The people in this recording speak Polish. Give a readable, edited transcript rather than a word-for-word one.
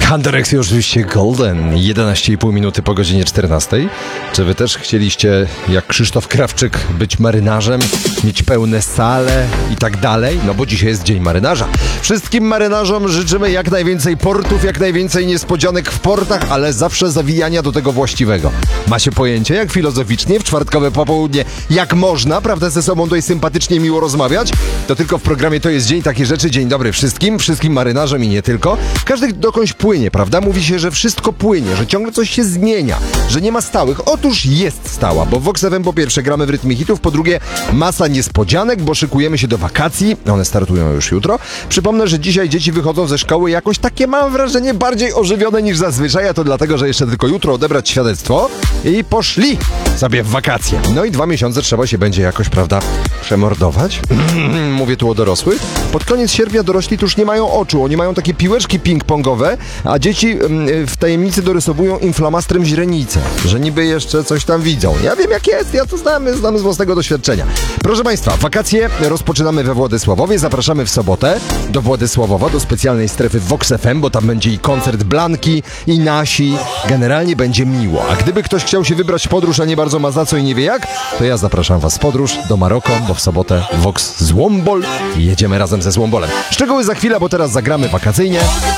Hunter i oczywiście Golden, 11,5 minuty po godzinie 14. Czy wy też chcieliście, jak Krzysztof Krawczyk, być marynarzem, mieć pełne sale i tak dalej? No bo dzisiaj jest Dzień Marynarza. Wszystkim marynarzom życzymy jak najwięcej portów, jak najwięcej niespodzianek w portach, ale zawsze zawijania do tego właściwego. Macie pojęcie, jak filozoficznie w czwartkowe popołudnie, jak można, prawda, ze sobą tutaj sympatycznie, miło rozmawiać? To tylko w programie To jest Dzień Takie Rzeczy. Dzień dobry wszystkim marynarzom i nie tylko. Każdy dokądś płynie, prawda? Mówi się, że wszystko płynie, że ciągle coś się zmienia, że nie ma stałych. Otóż jest stała, bo w Vox FM po pierwsze gramy w rytmie hitów, po drugie masa niespodzianek, bo szykujemy się do wakacji. One startują już jutro. Przypomnę, że dzisiaj dzieci wychodzą ze szkoły jakoś takie, mam wrażenie, bardziej ożywione niż zazwyczaj, a to dlatego, że jeszcze tylko jutro odebrać świadectwo i poszli sobie w wakacje. No i 2 miesiące trzeba się będzie jakoś, prawda, przemordować. Mówię tu o dorosłych. Pod koniec sierpnia dorośli tu już nie mają oczu. Oni mają takie piłeczki ping-pongowe, a dzieci w tajemnicy dorysowują im flamastrem źrenicę, że niby jeszcze coś tam widzą. Ja wiem jak jest, ja to znam z własnego doświadczenia. Proszę Państwa, wakacje rozpoczynamy we Władysławowie. Zapraszamy w sobotę do Władysławowa, do specjalnej strefy Vox FM, bo tam będzie i koncert Blanki, i nasi. Generalnie będzie miło. A gdyby ktoś chciał się wybrać w podróż, a nie bardzo ma za co i nie wie jak, to ja zapraszam Was w podróż do Maroko, bo w sobotę Vox Złombol i jedziemy razem ze Złombolem. Szczegóły za chwilę, bo teraz zagramy wakacyjnie.